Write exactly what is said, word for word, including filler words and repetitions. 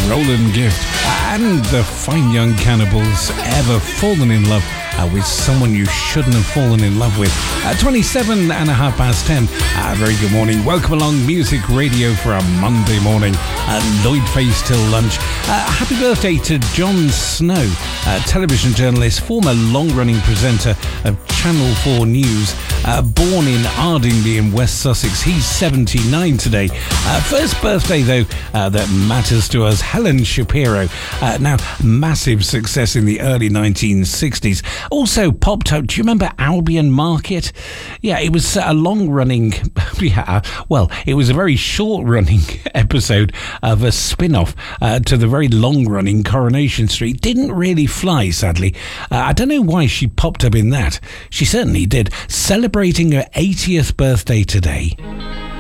Roland Gift, and the Fine Young Cannibals, Ever Fallen in Love uh, with someone you shouldn't have fallen in love with. Uh, twenty-seven and a half past ten. Uh, very good morning. Welcome along Music Radio for a Monday morning. Uh, Lloyd Face till lunch. Uh, happy birthday to Jon Snow, uh, television journalist, former long-running presenter of Channel four News, uh, born in Ardingly in West Sussex. He's seventy-nine today. Uh, first birthday, though, uh, that matters to us, Helen Shapiro. Uh, now, massive success in the early nineteen sixties. Also popped up, do you remember Albion Market? Yeah, it was a long-running, yeah, well, it was a very short-running episode of a spin-off uh, to the very long-running Coronation Street. Didn't really fly, sadly. Uh, I don't know why she popped up in that. She certainly did. Celebrating her eightieth birthday today.